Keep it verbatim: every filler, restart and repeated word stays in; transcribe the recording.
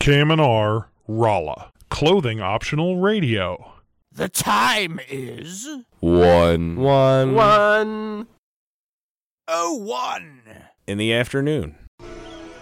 K M N R, Rolla. Clothing optional radio. The time is... One. One. One. Oh, one. In the afternoon.